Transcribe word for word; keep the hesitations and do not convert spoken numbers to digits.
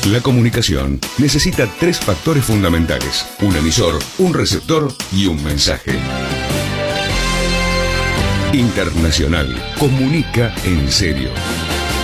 La comunicación necesita tres factores fundamentales: un emisor, un receptor y un mensaje. Internacional. Comunica en serio.